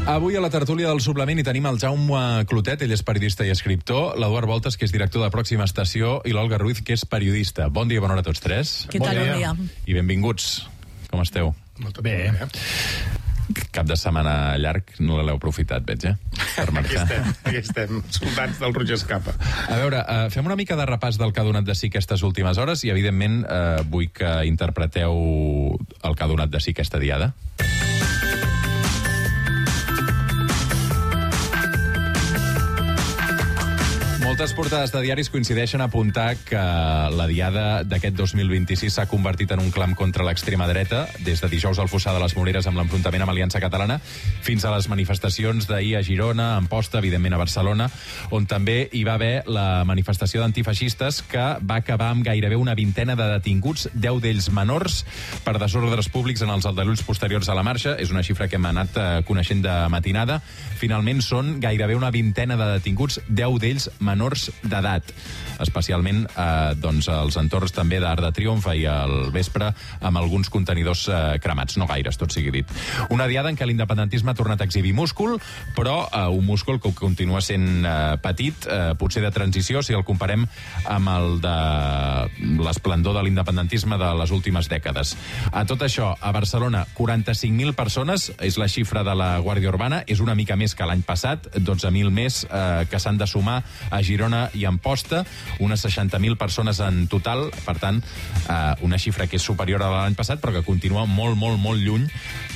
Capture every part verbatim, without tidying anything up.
Avui a la tertúlia del suplement hi tenim el Jaume Clotet, ell és periodista i escriptor, l'Eduard Voltes, que és director de Pròxima Estació, i l'Olga Ruiz, que és periodista. Bon dia i bona hora a tots tres. Què tal, bon dia? I benvinguts. Com esteu? Molt bé. Cap de setmana llarg, no l'heu aprofitat, veig, eh? Per marxar. Aquí estem, aquí estem, soldats del Roger Escapa. A veure, uh, fem una mica de repàs del que ha donat de si aquestes últimes hores i, evidentment, uh, vull que interpreteu el que ha donat de si aquesta diada. Moltes portades de diaris coincideixen a apuntar que la diada d'aquest dos mil vint-i-sis s'ha convertit en un clam contra l'extrema dreta, des de dijous al Fossar de les Moreres amb l'enfrontament amb Aliança Catalana, fins a les manifestacions d'ahir a Girona, a Amposta, evidentment a Barcelona, on també hi va haver la manifestació d'antifeixistes que va acabar amb gairebé una vintena de detinguts, deu d'ells menors, per desordres públics en els aldarulls posteriors a la marxa. És una xifra que hem anat eh, coneixent de matinada. Finalment són gairebé una vintena de detinguts, deu d'ells menors d'edat, especialment eh, doncs, als entorns també d'Arc de Triomf i al vespre amb alguns contenidors eh, cremats, no gaires, tot sigui dit. Una diada en què l'independentisme ha tornat a exhibir múscul, però eh, un múscul que continua sent eh, petit, eh, potser de transició, si el comparem amb el de l'esplendor de l'independentisme de les últimes dècades. A tot això, a Barcelona, quaranta-cinc mil persones, és la xifra de la Guàrdia Urbana, és una mica més que l'any passat, dotze mil més eh, que s'han de sumar a Girona i Amposta, unes seixanta mil persones en total, per tant, eh, una xifra que és superior a l'any passat, però que continua molt, molt, molt lluny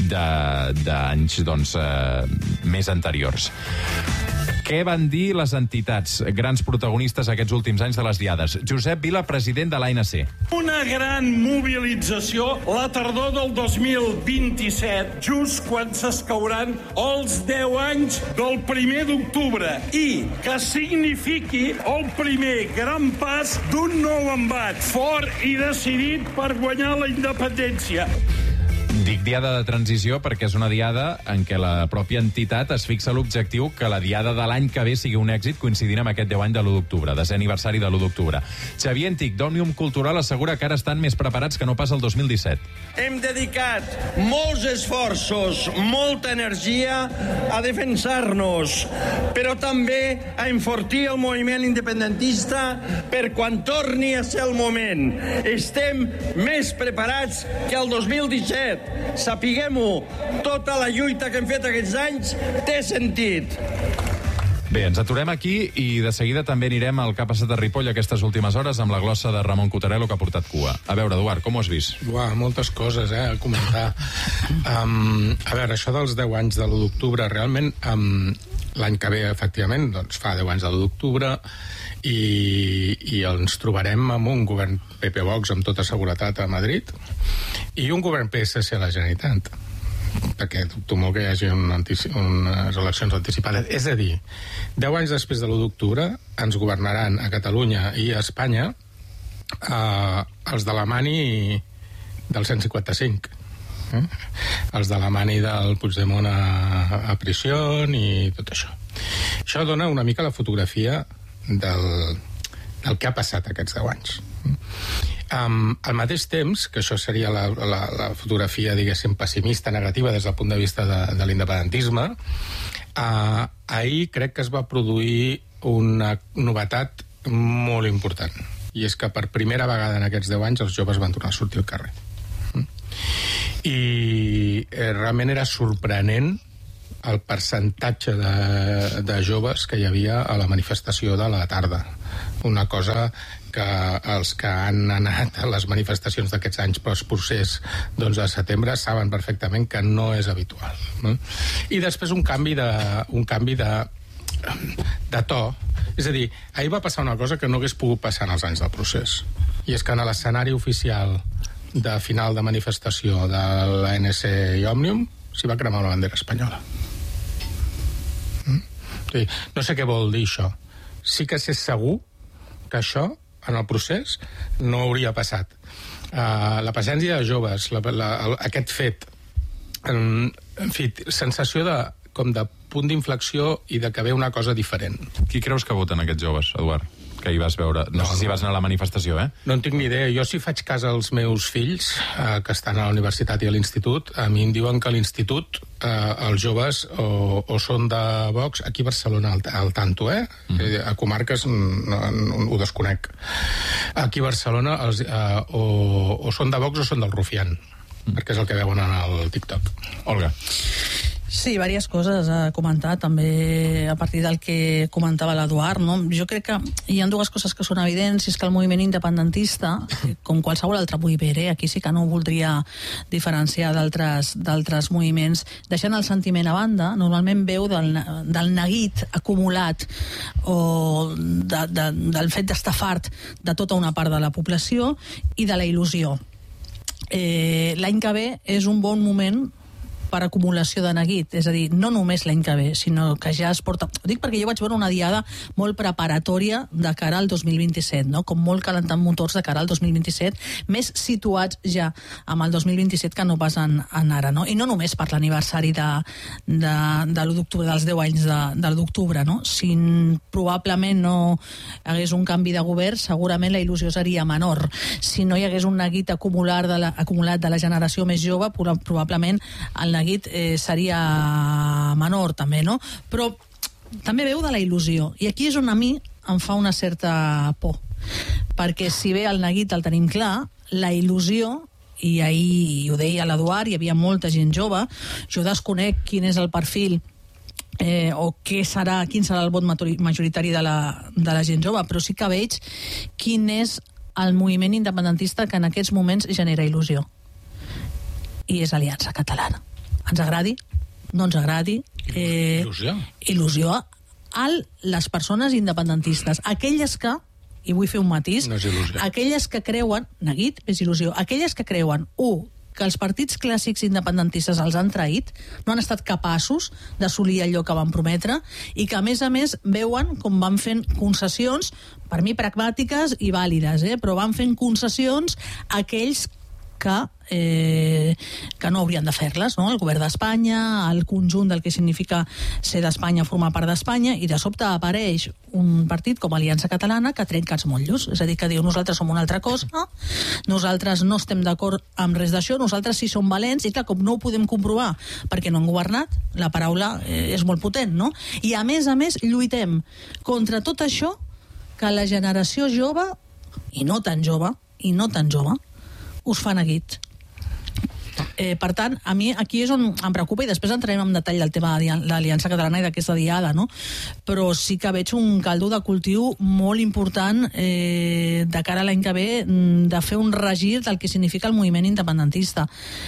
d'anys doncs, eh, més anteriors. Què van dir les entitats, grans protagonistes aquests últims anys de les diades? Josep Vila, president de l'A N C. Una gran mobilització la tardor del dos mil vint-i-set, just quan s'escauran els deu anys del primer d'octubre, i que signifiqui el primer gran pas d'un nou embat, fort i decidit per guanyar la independència. Dic diada de transició perquè és una diada en què la pròpia entitat es fixa l'objectiu que la diada de l'any que ve sigui un èxit coincidint amb aquest deu any de l'u d'octubre, desè aniversari de l'u d'octubre. Xavier Antic, d'Òmnium Cultural, assegura que ara estan més preparats que no pas el dos mil disset. Hem dedicat molts esforços, molta energia a defensar-nos, però també a enfortir el moviment independentista per quan torni a ser el moment. Estem més preparats que el dos mil disset. Sapiguem-ho, tota la lluita que hem fet aquests anys té sentit. Bé, ens aturem aquí i de seguida també anirem al que ha passat a Ripoll aquestes últimes hores amb la glossa de Ramon Cotarello, que ha portat cua. A veure, Eduard, com ho has vist? Uah, moltes coses, eh, a comentar. Um, a veure, això dels deu anys de l'u d'octubre, realment, um, l'any que ve, efectivament, doncs fa deu anys de l'u d'octubre, i, i ens trobarem amb un govern P P Vox amb tota seguretat a Madrid i un govern P S C a la Generalitat, perquè dubto molt que hi hagi un antici- unes eleccions anticipades. És a dir, deu anys després de l'u d'octubre ens governaran a Catalunya i a Espanya eh, els de la mani del cent cinquanta-cinc, eh? els de la mani del Puigdemont a, a prisió i tot això. Això dona una mica la fotografia del, del que ha passat aquests deu anys. Um, al mateix temps, que això seria la, la, la fotografia, diguéssim, pessimista, negativa des del punt de vista de, de l'independentisme, uh, ahir crec que es va produir una novetat molt important, i és que per primera vegada en aquests deu anys els joves van tornar a sortir al carrer. I eh, realment era sorprenent el percentatge de, de joves que hi havia a la manifestació de la tarda. Una cosa que els que han anat a les manifestacions d'aquests anys post-procés doncs, de setembre saben perfectament que no és habitual. No? I després un canvi de, un canvi de, de to. És a dir, ahir va passar una cosa que no hagués pogut passar en els anys del procés. I és que en l'escenari oficial de final de manifestació de l'A N C i Òmnium s'hi va cremar una bandera espanyola. Sí, no sé què vol dir això. Sí que sé segur que això, en el procés, no hauria passat. Uh, la presència de joves, la, la, el, aquest fet, en, en fi, sensació de, com de punt d'inflexió i de que ve una cosa diferent. Qui creus que voten aquests joves, Eduard? que hi vas veure. No, no sé si vas anar a la manifestació, eh? No en tinc ni idea. Jo, si faig cas als meus fills, eh, que estan a la universitat i a l'institut, a mi em diuen que a l'institut eh, els joves o, o són de Vox, aquí a Barcelona al, al tanto, eh? Mm. A comarques no, no, ho desconec. Aquí a Barcelona els, eh, o, o són de Vox o són del Rufián, mm. perquè és el que veuen en el TikTok. Olga. Sí, diverses coses a comentar, també a partir del que comentava l'Eduard, no? Jo crec que hi ha dues coses que són evidents, i és que el moviment independentista, com qualsevol altre moviment, eh? Aquí sí que no ho voldria diferenciar d'altres d'altres moviments, deixant el sentiment a banda, normalment veu del, del neguit acumulat o de, de, del fet d'estar fart de tota una part de la població i de la il·lusió. Eh, l'any que ve és un bon moment per acumulació de neguit, és a dir, no només l'any que ve, sinó que ja es porta... Ho dic perquè jo vaig veure una diada molt preparatòria de cara al dos mil vint-i-set, no? Com molt calentant motors de cara al dos mil vint-i-set, més situats ja amb el dos mil vint-i-set que no pas en, en ara, no? I no només per l'aniversari de, de, de l'u d'octubre, dels deu anys de, de l'u d'octubre, no? Si probablement no hagués un canvi de govern, segurament la il·lusió seria menor. Si no hi hagués un neguit acumulat de la, acumulat de la generació més jove, probablement el neguit eh, seria menor també, no? Però també veu de la il·lusió, i aquí és on a mi em fa una certa por, perquè si bé el neguit el tenim clar, la il·lusió, i ahir ho deia l'Eduard, hi havia molta gent jove, jo desconec quin és el perfil eh, o què serà, quin serà el vot majoritari de la, de la gent jove, però sí que veig quin és el moviment independentista que en aquests moments genera il·lusió, i és Aliança Catalana. Ens agradi, no ens agradi, eh, il·lusió il·lusió a les persones independentistes, aquelles que, i vull fer un matís, no aquelles que creuen, neguit, és il·lusió, aquelles que creuen, u, que els partits clàssics independentistes els han traït, no han estat capaços d'assolir allò que van prometre, i que a més a més veuen com van fent concessions, per mi pragmàtiques i vàlides, eh? Però van fent concessions a aquells que, eh, que no haurien de fer-les, no? El govern d'Espanya, el conjunt del que significa ser d'Espanya, formar part d'Espanya, i de sobte apareix un partit com Aliança Catalana que trenca els motllos, és a dir, que diu nosaltres som una altra cosa, nosaltres no estem d'acord amb res d'això, nosaltres sí som valents, i clar, com no ho podem comprovar perquè no han governat, la paraula eh, és molt potent, no? I a més a més lluitem contra tot això que la generació jove, i no tan jove, i no tan jove, us fa neguit. Eh, per tant, a mi aquí és on em preocupa, i després entrarem en detall del tema de l'Aliança Catalana i d'aquesta diada, no? Però sí que veig un caldo de cultiu molt important eh, de cara a l'any que ve, de fer un regir del que significa el moviment independentista.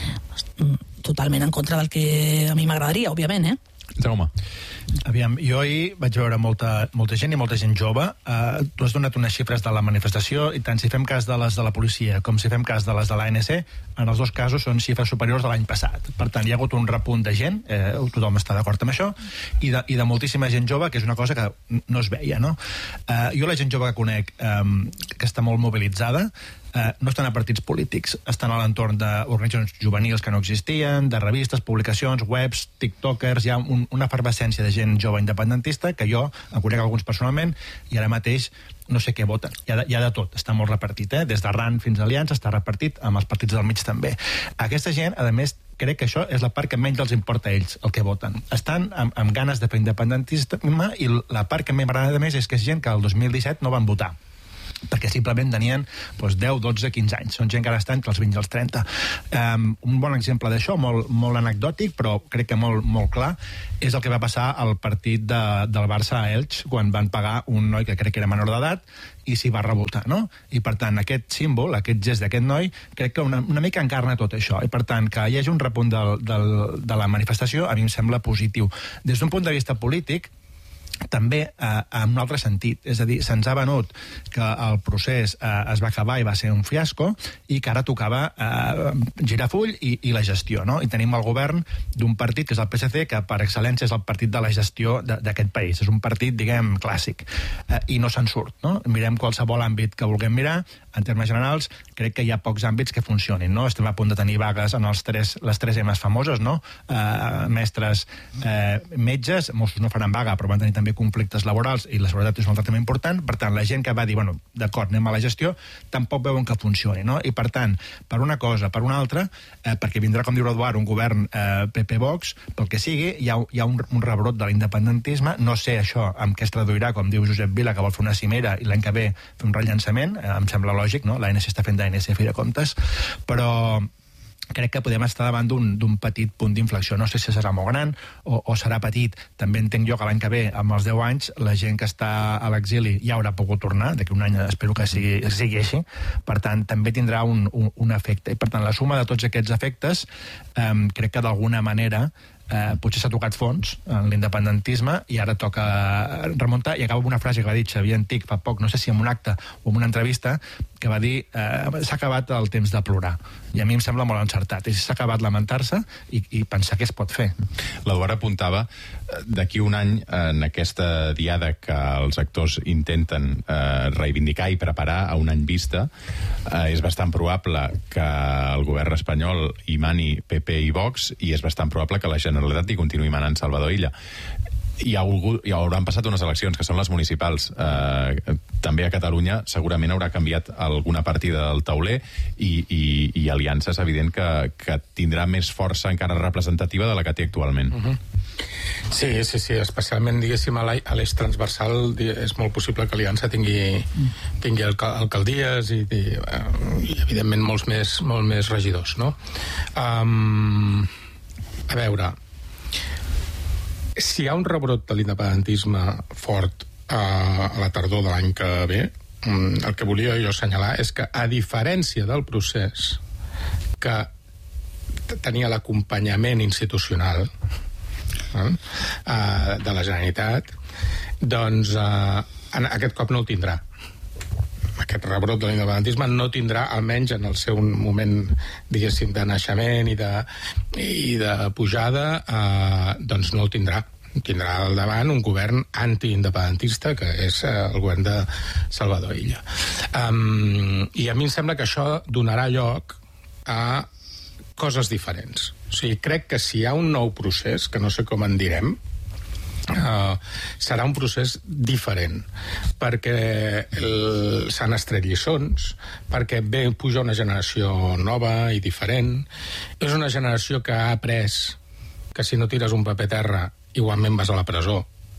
Totalment en contra del que a mi m'agradaria, òbviament, eh? Jaume. Aviam, jo ahir vaig veure molta, molta gent i molta gent jove. Uh, tu has donat unes xifres de la manifestació, i tant si fem cas de les de la policia com si fem cas de les de l'A N C, en els dos casos són xifres superiors de l'any passat. Per tant, hi ha hagut un repunt de gent, eh, tothom està d'acord amb això, i de, i de moltíssima gent jove, que és una cosa que no es veia, no? Uh, jo la gent jove que conec, um, que està molt mobilitzada, Uh, no estan a partits polítics, estan a l'entorn d'organitzacions juvenils que no existien, de revistes, publicacions, webs, tiktokers. Hi ha un, una efervescència de gent jove independentista que jo en conec alguns personalment, i ara mateix no sé què voten. Hi ha de, hi ha de tot, està molt repartit, eh? Des de RAN fins a Aliança està repartit, amb els partits del mig també. Aquesta gent, a més, crec que això és la part que menys els importa a ells, el que voten. Estan amb, amb ganes de fer independentisme, i la part que m'agrada més és que és gent que el dos mil disset no van votar, perquè simplement tenien doncs, deu, dotze, quinze anys. Són gent que ara estan entre els vint i els trenta. Um, un bon exemple d'això, molt, molt anecdòtic, però crec que molt, molt clar, és el que va passar al partit de, del Barça a Elx, quan van pagar un noi que crec que era menor d'edat i s'hi va revoltar, no? I per tant, aquest símbol, aquest gest d'aquest noi, crec que una, una mica encarna tot això. I per tant, que hi hagi un repunt del, del, de la manifestació, a mi em sembla positiu. Des d'un punt de vista polític, també eh, en un altre sentit, és a dir, se'ns ha venut que el procés eh, es va acabar i va ser un fiasco, i que ara tocava eh, girar full i, i la gestió, no? I tenim el govern d'un partit que és el P S C, que per excel·lència és el partit de la gestió d'aquest país, és un partit, diguem, clàssic, eh, i no se'n surt, no? Mirem qualsevol àmbit que vulguem mirar, en termes generals, crec que hi ha pocs àmbits que funcionin, no? Estem a punt de tenir vagues en els tres, les tres emes famoses, no? Eh, mestres, eh, metges, Mossos no faran vaga, però van tenir també també conflictes laborals, i la seguretat és un altre tema important. Per tant, la gent que va dir, bueno, d'acord, anem a la gestió, tampoc veuen que funcioni, no? I, per tant, per una cosa, per una altra, eh, perquè vindrà, com diu l'Eduard, un govern eh, P P-Vox, pel que sigui, hi ha, hi ha un, un rebrot de l'independentisme. No sé això amb què es traduirà, com diu Josep Vila, que vol fer una cimera i l'any que ve fer un rellançament, eh, em sembla lògic, no? L'A N C està fent d'A N C, fi de comptes, però crec que podem estar davant d'un petit punt d'inflexió. No sé si serà molt gran o, o serà petit. També entenc jo que l'any que ve, amb els deu anys, la gent que està a l'exili ja haurà pogut tornar, d'aquí un any espero que sigui, sigui així. Per tant, també tindrà un, un, un efecte. I, per tant, la suma de tots aquests efectes eh, crec que d'alguna manera eh, potser s'ha tocat fons en l'independentisme i ara toca remuntar. I acabo amb una frase que va dir Xavier Antic fa poc, no sé si en un acte o en una entrevista, que va dir eh, s'ha acabat el temps de plorar. I a mi em sembla molt encertat. I s'ha acabat lamentar-se i, i pensar què es pot fer. L'Eduard apuntava, d'aquí un any, en aquesta diada que els actors intenten eh, reivindicar i preparar a un any vista, eh, és bastant probable que el govern espanyol hi mani P P i Vox, i és bastant probable que la Generalitat hi continuï manant Salvador Illa. Hi, ha algú, hi hauran passat unes eleccions, que són les municipals. Eh, també a Catalunya segurament haurà canviat alguna partida del tauler i, i, i Aliança és evident que, que tindrà més força encara representativa de la que té actualment. Uh-huh. Sí, sí, sí, especialment, diguéssim, a l'eix transversal és molt possible que Aliança tingui, tingui alcaldies i, i, i evidentment, molts més, molt més regidors, no? Um, a veure, si hi ha un rebrot de l'independentisme fort eh, a la tardor de l'any que ve, el que volia jo assenyalar és que, a diferència del procés que tenia l'acompanyament institucional eh, de la Generalitat, doncs eh, aquest cop no el tindrà. Aquest rebrot de l'independentisme no tindrà, almenys en el seu moment, diguéssim, de naixement i de, i de pujada, eh, doncs no el tindrà. Tindrà al davant un govern antiindependentista, que és eh, el govern de Salvador Illa. Um, I a mi em sembla que això donarà lloc a coses diferents. O sigui, crec que si hi ha un nou procés, que no sé com en direm, Uh, serà un procés diferent, perquè s'han estret lliçons, perquè ve puja una generació nova i diferent. És una generació que ha après que si no tires un paper a terra igualment vas a la presó.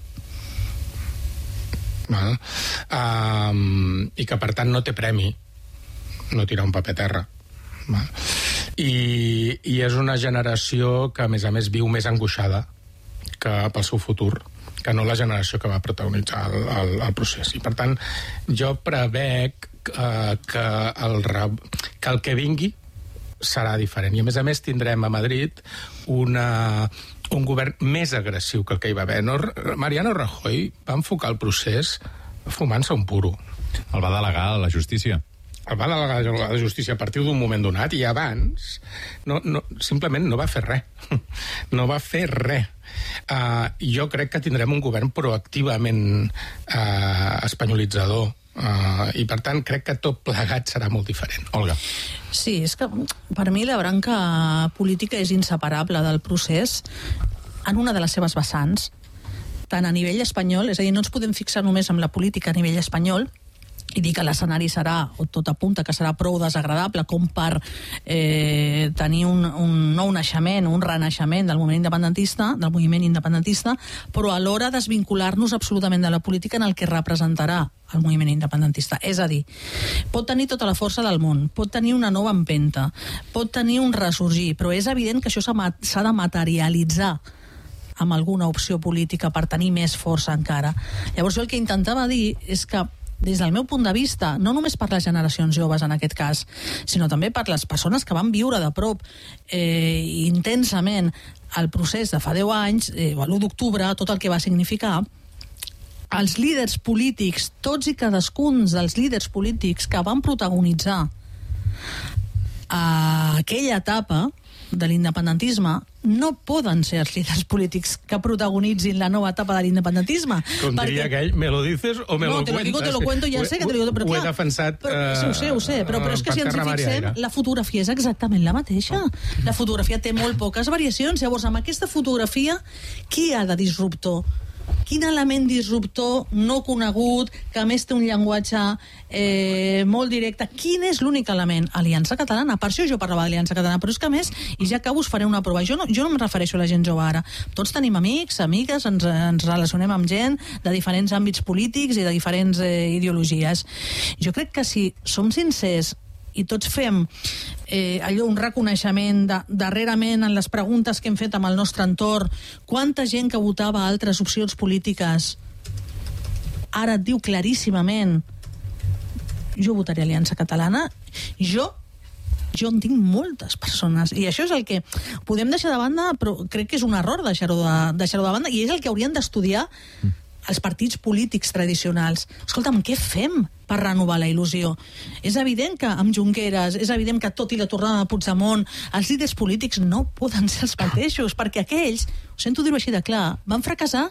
Val? Um, i que per tant no té premi no tirar un paper a terra. Val? I, i és una generació que a més a més viu més angoixada que pel seu futur, que no la generació que va protagonitzar el, el, el procés. I, per tant, jo prevec eh, que, el, que el que vingui serà diferent. I, a més a més, tindrem a Madrid una, un govern més agressiu que el que hi va haver. No, Mariano Rajoy va enfocar el procés fumant-se un puro. El va delegar a la justícia. El va delegar a la justícia a partir d'un moment donat, i abans no, no, simplement no va fer res. No va fer res. Uh, jo crec que tindrem un govern proactivament uh, espanyolitzador, uh, i per tant crec que tot plegat serà molt diferent. Olga. Sí, és que per mi la branca política és inseparable del procés en una de les seves vessants, tant a nivell espanyol, és a dir, no ens podem fixar només en la política a nivell espanyol i dir que l'escenari serà, o tot apunta que serà prou desagradable com per eh, tenir un, un nou naixement, un renaixement del moviment independentista, del moviment independentista, però alhora desvincular-nos absolutament de la política en el que representarà el moviment independentista. És a dir, pot tenir tota la força del món, pot tenir una nova empenta, pot tenir un ressorgir, però és evident que això s'ha de materialitzar amb alguna opció política per tenir més força encara. Llavors jo el que intentava dir és que des del meu punt de vista, no només per les generacions joves en aquest cas, sinó també per les persones que van viure de prop eh, intensament el procés de fa deu anys, eh, l'u d'octubre, tot el que va significar, els líders polítics, tots i cadascun dels líders polítics que van protagonitzar a aquella etapa de l'independentisme no poden ser els líders polítics que protagonitzin la nova etapa de l'independentisme. Com perquè... diria aquell, me lo dices o me no, lo te lo cuentas. Digo, te lo cuento, ja sé que te lo digo, però ho clar, he defensat... Però, sí, ho sé, ho sé, però, però és que si ens hi fixem, Maria, la fotografia és exactament la mateixa. La fotografia té molt poques variacions. Llavors, amb aquesta fotografia, qui ha de disruptor? quin element disruptor no conegut, que a més té un llenguatge eh, molt directe, quin és l'únic element? Aliança Catalana. Per això jo parlava d'Aliança Catalana, però és que a més, i ja acabo, us faré una prova. Jo no, jo no em refereixo a la gent jove ara. Tots tenim amics, amigues, ens, ens relacionem amb gent de diferents àmbits polítics i de diferents eh, ideologies. Jo crec que si som sincers i tots fem eh, allò, un reconeixement de, darrerament en les preguntes que hem fet amb el nostre entorn, quanta gent que votava altres opcions polítiques ara et diu claríssimament jo votaré Aliança Catalana, jo jo en tinc moltes persones, i això és el que podem deixar de banda, però crec que és un error deixar-ho de, deixar-ho de banda, i és el que haurien d'estudiar els partits polítics tradicionals. Escolta'm, què fem per renovar la il·lusió? És evident que amb Junqueras, és evident que tot i la tornada de Puigdemont, els líders polítics no poden ser els mateixos, perquè aquells, ho sento dir-ho així de clar, van fracassar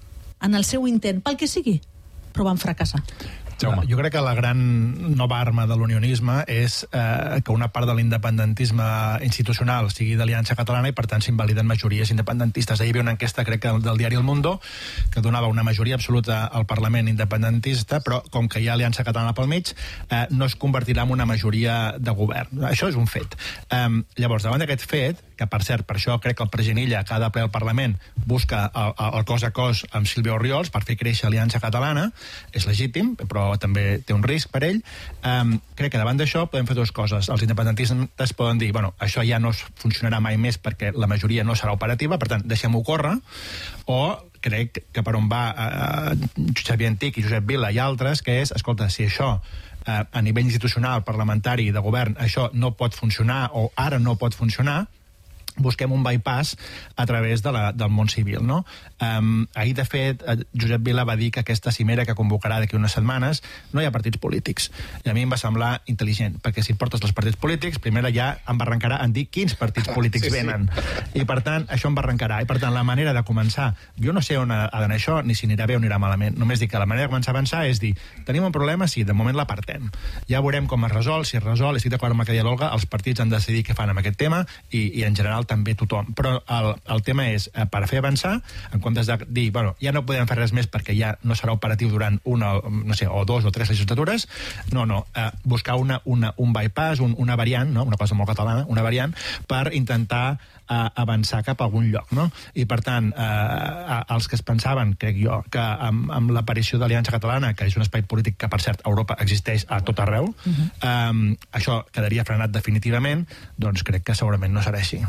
en el seu intent, pel que sigui, però van fracassar. Jaume. Jo crec que la gran nova arma de l'unionisme és eh, que una part de l'independentisme institucional sigui d'Aliança Catalana i, per tant, s'invaliden majories independentistes. Ahir hi havia una enquesta, crec que del diari El Mundo, que donava una majoria absoluta al Parlament independentista, però com que hi ha Aliança Catalana pel mig, eh, no es convertirà en una majoria de govern. Això és un fet. Eh, llavors, davant d'aquest fet, que per cert, per això crec que el president Illa, cada ple al Parlament, busca el, el cos a cos amb Sílvia Orriols per fer créixer Aliança Catalana, és legítim, però també té un risc per ell. Um, crec que davant d'això podem fer dues coses. Els independentistes poden dir, bueno, això ja no funcionarà mai més perquè la majoria no serà operativa, per tant, deixem-ho córrer, o crec que per on va uh, Xavier Antic i Josep Vila i altres, que és, escolta, si això uh, a nivell institucional, parlamentari, de govern, això no pot funcionar o ara no pot funcionar, busquem un bypass a través de la, del món civil, no? Um, ahir, de fet, Josep Vila va dir que aquesta cimera que convocarà d'aquí unes setmanes no hi ha partits polítics. I a mi em va semblar intel·ligent, perquè si portes els partits polítics, primer ja em barrancarà en dir quins partits polítics sí, venen. Sí. I, per tant, això em barrancarà. I, per tant, la manera de començar, jo no sé on ha d'anar això, ni si anirà bé o anirà malament. Només dic que la manera de començar a avançar és dir, tenim un problema, sí, de moment l'apartem. Ja veurem com es resol, si es resol, estic d'acord amb el que deia l'Olga, els partits han de decidir què fan amb aquest tema i, i en general també tothom. Però el, el tema és, eh, per fer avançar, en comptes de dir, bueno, ja no podem fer res més perquè ja no serà operatiu durant una, no sé, o dos o tres legislatures, no, no, eh, buscar una, una, un bypass, un, una variant, no? Una cosa molt catalana, una variant, per intentar a avançar cap a algun lloc, no? I, per tant, eh, els que es pensaven, crec jo, que amb, amb l'aparició d'Aliança Catalana, que és un espai polític que, per cert, a Europa existeix a tot arreu, uh-huh. eh, això quedaria frenat definitivament, doncs crec que segurament no serà així.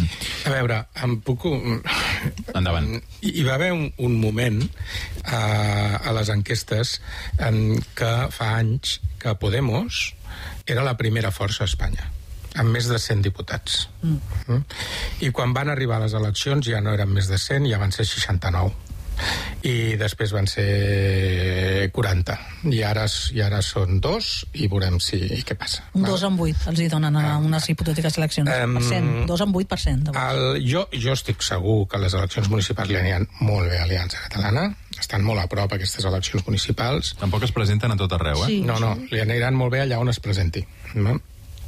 A veure, em puc... Endavant. Hi, hi va haver un, un moment eh, a les enquestes en què fa anys que Podemos era la primera força a Espanya, amb més de cent diputats. Mm. Mm? I quan van arribar a les eleccions ja no eren més de cent, ja van ser seixanta-nou. I després van ser quaranta. I ara, i ara són dos, i veurem si què passa. Un dos en vuit els hi donen a unes hipotètiques eleccions. Um, per cent, dos en vuit per cent. El, jo, jo estic segur que les eleccions municipals li aniran molt bé a Aliança Catalana. Estan molt a prop aquestes eleccions municipals. Tampoc es presenten a tot arreu, eh? Sí, no, no, li aniran molt bé allà on es presenti. No?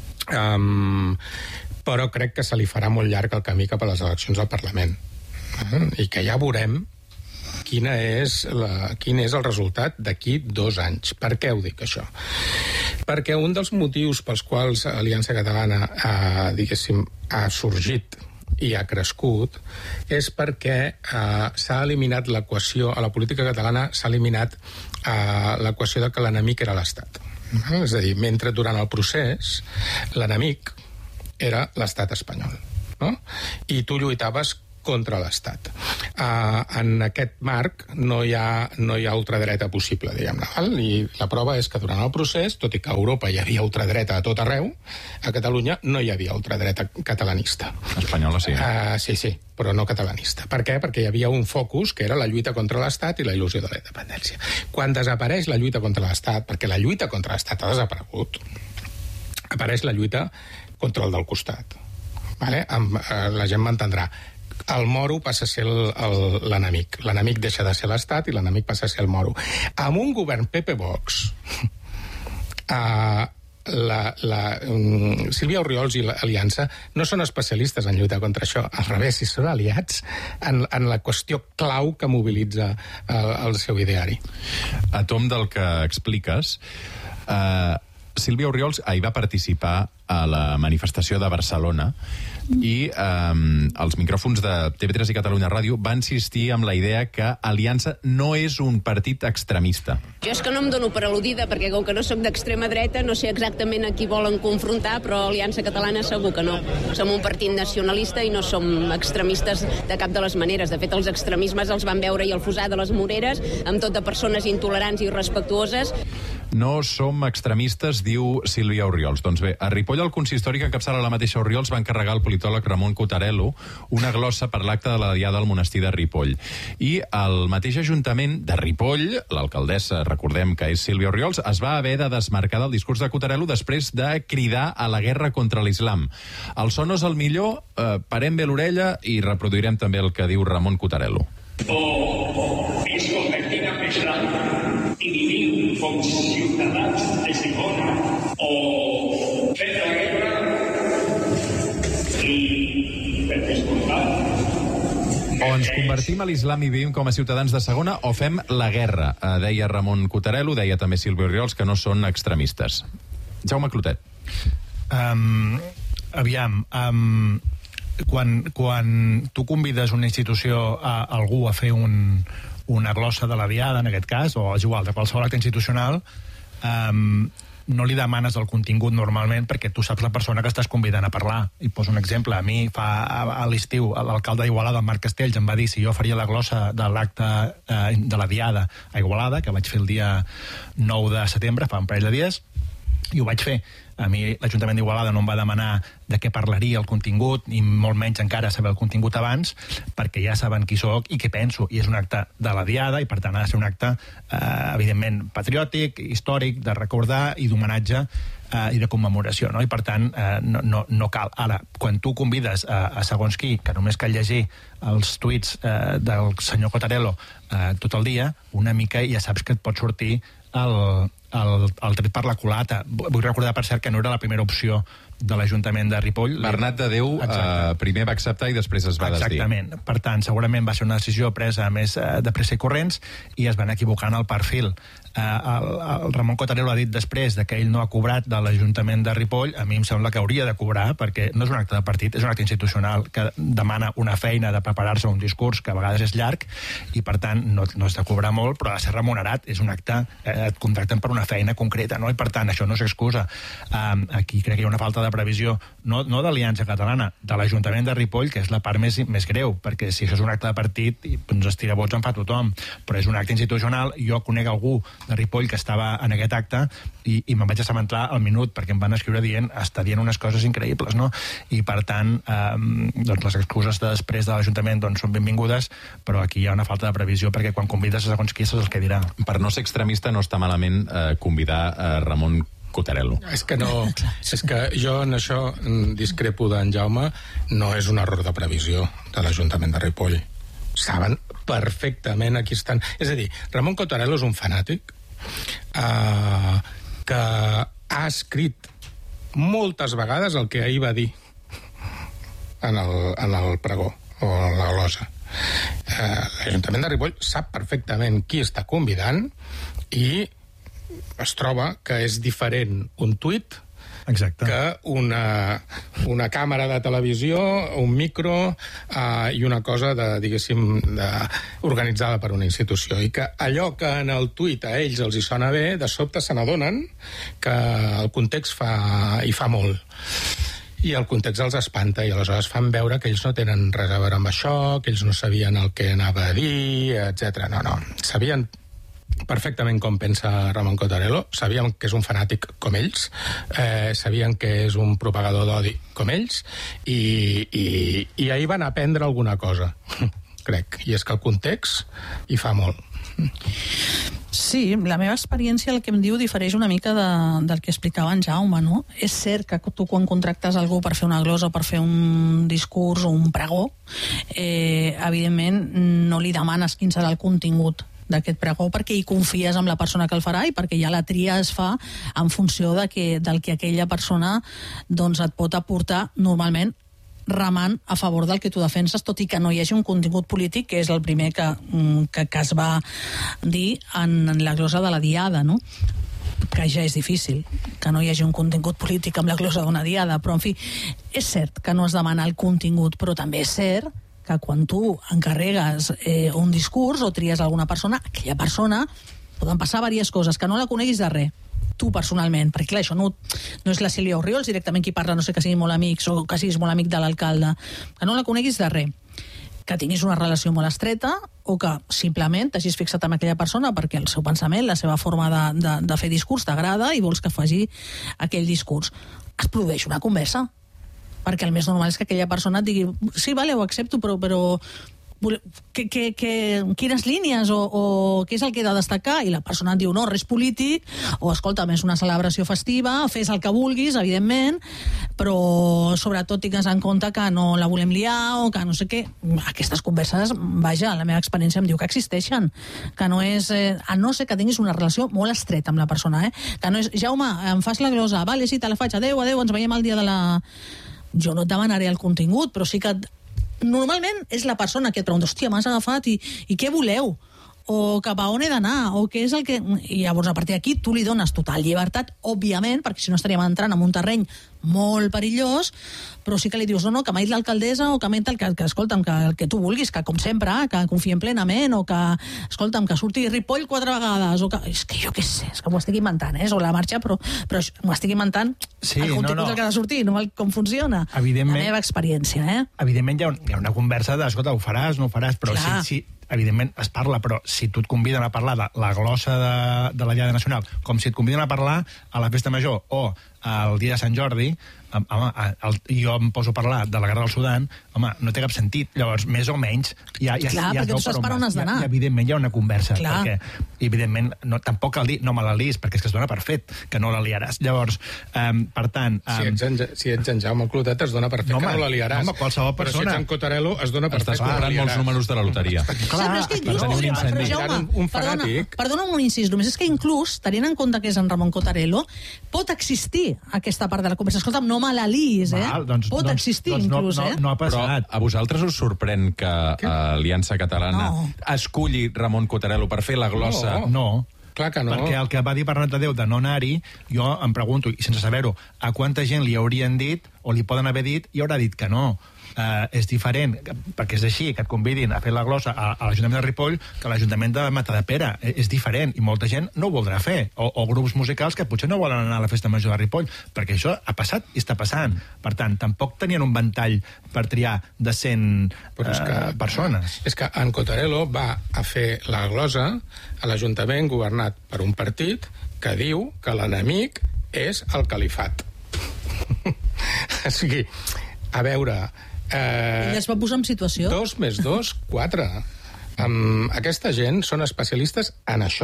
Um, però crec que se li farà molt llarg el camí cap a les eleccions al Parlament. Uh, I que ja veurem quina és la, quin és el resultat d'aquí dos anys. Per què ho dic, això? Perquè un dels motius pels quals Aliança Catalana ha, diguéssim, ha sorgit i ha crescut és perquè eh, s'ha eliminat l'equació, a la política catalana s'ha eliminat eh, l'equació de que l'enemic era l'Estat. Uh-huh. És a dir, mentre durant el procés l'enemic era l'Estat espanyol, no? I tu lluitaves contra l'Estat. Uh, en aquest marc no hi ha, no hi ha ultradreta possible, diguem-ne. I la prova és que durant el procés, tot i que a Europa hi havia ultradreta a tot arreu, a Catalunya no hi havia ultradreta catalanista. Espanyola, sí. Uh, sí, sí, però no catalanista. Per què? Perquè hi havia un focus que era la lluita contra l'Estat i la il·lusió de la independència. Quan desapareix la lluita contra l'Estat, perquè la lluita contra l'Estat ha desaparegut, apareix la lluita contra el del costat. Vale? Amb, uh, la gent m'entendrà. El moro passa a ser l'enemic. L'enemic deixa de ser l'Estat i l'enemic passa a ser el moro. Amb un govern P P Vox, eh, la, la, um, Sílvia Orriols i l'Aliança no són especialistes en lluitar contra això. Al revés, si són aliats en, en la qüestió clau que mobilitza el, el seu ideari. A tom del que expliques, eh, Sílvia Orriols ahir va participar a la manifestació de Barcelona i eh, els micròfons de T V tres i Catalunya Ràdio van insistir amb la idea que Aliança no és un partit extremista. Jo és que no em dono per al·ludida, perquè com que no sóc d'extrema dreta, no sé exactament a qui volen confrontar, però Aliança Catalana segur que no. Som un partit nacionalista i no som extremistes de cap de les maneres. De fet, els extremismes els van veure i el Fossar de les Moreres, amb tot de persones intolerants i irrespectuoses. No som extremistes, diu Sílvia Orriols. Doncs bé, a Ripoll, el consistori que encapçala la mateixa Orriols va encarregar al politòleg Ramon Cotarello una glossa per l'acte de la diada al monestir de Ripoll. I el mateix Ajuntament de Ripoll, l'alcaldessa, recordem que és Sílvia Orriols, es va haver de desmarcar del discurs de Cotarello després de cridar a la guerra contra l'islam. El so no és el millor, eh, parem bé l'orella i reproduirem també el que diu Ramon Cotarello. O és convertir en l'islam i vivim com ciutadans de segona, o fer la guerra i per descomptat. O ens convertim a l'islam i vivim com a ciutadans de segona o fem la guerra, eh, deia Ramon Cotarello, deia també Sílvia Orriols, que no són extremistes. Jaume Clotet. Um, aviam, um, quan, quan tu convides una institució a algú a fer un, una glossa de la diada, en aquest cas, o és igual, de qualsevol acte institucional, um, no li demanes el contingut normalment perquè tu saps la persona que estàs convidant a parlar. I poso un exemple. A mi fa a, a l'estiu l'alcalde d'Igualada, el Marc Castells, em va dir si jo faria la glossa de l'acte eh, de la diada a Igualada, que vaig fer el dia nou de setembre, fa un parell de dies, i ho vaig fer. A mi l'Ajuntament d'Igualada no em va demanar de què parlaria el contingut, ni molt menys encara saber el contingut abans, perquè ja saben qui sóc i què penso. I és un acte de la diada i, per tant, ha de ser un acte, eh, evidentment, patriòtic, històric, de recordar i d'homenatge eh, i de commemoració, no? I, per tant, eh, no, no, no cal. Ara, quan tu convides a, a segons qui, que només cal llegir els tuits eh, del senyor Cotarello eh, tot el dia, una mica ja saps que et pot sortir el, el, el tret per la culata. Vull recordar, per cert, que no era la primera opció de l'Ajuntament de Ripoll. Bernat de Déu eh, primer va acceptar i després es va desdir. Exactament. Per tant, segurament va ser una decisió presa més eh, de pressa i corrents i es van equivocar en el perfil. Eh, el, el Ramon Cotarello ha dit després de que ell no ha cobrat de l'Ajuntament de Ripoll. A mi em sembla que hauria de cobrar, perquè no és un acte de partit, és un acte institucional que demana una feina de preparar-se un discurs que a vegades és llarg i, per tant, no, no has de cobrar molt, però ha de ser remunerat. És un acte, eh, et contracten per una feina concreta, no? I, per tant, això no s'excusa. Eh, aquí crec que hi ha una falta de previsió, no, no d'Aliança Catalana, de l'Ajuntament de Ripoll, que és la part més, més greu, perquè si això és un acte de partit, doncs estira vots en fa tothom, però és un acte institucional. Jo conec algú de Ripoll que estava en aquest acte i, i me'n vaig assabentar al minut, perquè em van escriure dient, està dient unes coses increïbles, no? I, per tant, eh, doncs les excuses de després de l'Ajuntament doncs, són benvingudes, però aquí hi ha una falta de previsió, perquè quan convides a segons qui és el que dirà. Per no ser extremista no està malament eh, convidar a Ramon Cotarello. És que no, és que jo en això discrepo d'en Jaume, no és un error de previsió de l'Ajuntament de Ripoll. Saben perfectament a qui estan. És a dir, Ramon Cotarello és un fanàtic eh, que ha escrit moltes vegades el que ahir va dir en el, en el pregó o en la glosa. Eh, L'Ajuntament de Ripoll sap perfectament qui està convidant i es troba que és diferent un tuit Exacte. que una, una càmera de televisió, un micro eh, i una cosa de, diguéssim, de, organitzada per una institució. I que allò que en el tuit a ells els hi sona bé, de sobte se n'adonen que el context fa, hi fa molt. I el context els espanta, i aleshores fan veure que ells no tenen res a veure amb això, que ells no sabien el que anava a dir, etcètera. No, no. Sabien perfectament com pensa Ramon Cotarello, sabien que és un fanàtic com ells, eh, sabien que és un propagador d'odi com ells, i, i, i ahir van aprendre alguna cosa, crec, i és que el context hi fa molt. Sí, la meva experiència el que em diu difereix una mica de, del que explicava en Jaume, no? És cert que tu quan contractes algú per fer una glosa o per fer un discurs o un pregó, eh, evidentment no li demanes quin serà el contingut d'aquest pregó perquè hi confies en la persona que el farà i perquè ja la tria es fa en funció de que, del que aquella persona doncs, et pot aportar normalment remant a favor del que tu defenses, tot i que no hi hagi un contingut polític, que és el primer que, que, que es va dir en, en la glosa de la diada, no? Que ja és difícil que no hi hagi un contingut polític amb la glosa d'una diada, però en fi, és cert que no es demana el contingut, però també és cert que quan tu encarregues eh, un discurs o tries alguna persona, aquella persona poden passar diverses coses, que no la coneguis de res, tu personalment, perquè clar, això no, no és la Sílvia Orriols directament qui parla, no sé, que siguin molt amics o que siguis molt amic de l'alcalde, que no la coneguis de res, que tinguis una relació molt estreta o que simplement t'hagis fixat en aquella persona perquè el seu pensament, la seva forma de, de, de fer discurs t'agrada i vols que faci aquell discurs. Es produeix una conversa, perquè el més normal és que aquella persona et digui sí, vale, ho accepto, però... però Que, que, que, quines línies o, o què és el que he de destacar? I la persona et diu, no, res polític, o escolta, és una celebració festiva, fes el que vulguis, evidentment, però sobretot tingues en compte que no la volem liar o que no sé què. Aquestes converses, vaja, la meva experiència em diu que existeixen, que no és, eh, a no ser que tinguis una relació molt estreta amb la persona, eh? Que no és, Jaume, em fas la glosa, vale, sí, te la faig, adeu, adeu, ens veiem el dia de la... Jo no et demanaré el contingut, però sí que normalment és la persona que et pregunta, hòstia, m'has agafat i, i què voleu? O cap a on he d'anar? O què és el que... I llavors, a partir d'aquí, tu li dones total llibertat, òbviament, perquè si no estaríem entrant en un terreny molt perillós, però sí que li dius, no, no, que m'ha dit l'alcaldessa o que m'ha dit el que, que, escolta'm, que el que tu vulguis, que com sempre, que confiem plenament, o que, escolta'm, que surti Ripoll quatre vegades, o que... És que jo què sé, és que m'ho estic inventant, eh? Sobre la marxa, però, però m'ho estic inventant, sí, el contingut no, no. El que ha de sortir, no el, com funciona. La meva experiència, eh? Evidentment hi ha, un, hi ha una conversa de, escolta, ho faràs, no ho faràs, però sí, sí, evidentment es parla, però si tu et conviden a parlar de la glossa de, de la Diada Nacional, com si et conviden a parlar a la Festa Major o al dia de Sant Jordi, home, el, jo em poso a parlar de la Guerra del Sudan, home, no té cap sentit. Llavors, més o menys, ja, ja, clar, ja perquè tu saps per on has d'anar. Ja, evidentment hi ha una conversa, clar. Perquè, evidentment, no, tampoc cal dir, no me la liis, perquè és que es dona per fet que no la liaràs. Llavors, um, per tant... Um, si, ets en, si ets en Jaume Clotet, es dona per fet no, que no la liaràs. No, qualsevol persona. Però si ets en Cotarello, es dona per Estàs fet que no la liaràs. Estàs comprant molts números de la loteria. Clar, sí, però és que inclús, per tenir un incendi. Jaume, un, un perdona, perdona'm un incís, només és que inclús, tenint en compte que és en Ramon Cotarello, pot existir aquesta part de la conversa. Escolta'm, no me la liis, eh? Val, doncs, pot doncs, existir, doncs, inclús, no, eh? No, no ha passat. Però a vosaltres us sorprèn que uh, Aliança Catalana no. esculli Ramon Cotarello per fer la glossa? No, no. Clar que no. Perquè el que va dir Bernat Tadeu de no anar-hi, jo em pregunto, i sense saber-ho, a quanta gent li haurien dit, o li poden haver dit, i haurà dit que no. Uh, és diferent, perquè és així, que et convidin a fer la glossa a, a l'Ajuntament de Ripoll que a l'Ajuntament de Matadepera. És, és diferent, i molta gent no ho voldrà fer. O, o grups musicals que potser no volen anar a la Festa Major de Ripoll, perquè això ha passat i està passant. Per tant, tampoc tenien un ventall per triar de cent uh, és que, persones. És que en Cotarello va a fer la glossa a l'Ajuntament governat per un partit que diu que l'enemic és el califat. O sigui, a veure... Eh, Ell es va posar en situació. Dos més dos, quatre. Um, aquesta gent són especialistes en això.